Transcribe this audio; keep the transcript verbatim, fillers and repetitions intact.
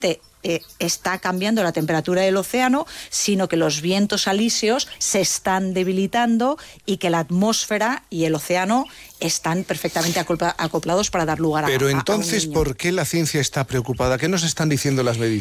Eh, está cambiando la temperatura del océano, sino que los vientos alisios se están debilitando y que la atmósfera y el océano están perfectamente acoplados para dar lugar a... Pero a, entonces, a un ¿por qué la ciencia está preocupada? ¿Qué nos están diciendo las mediciones?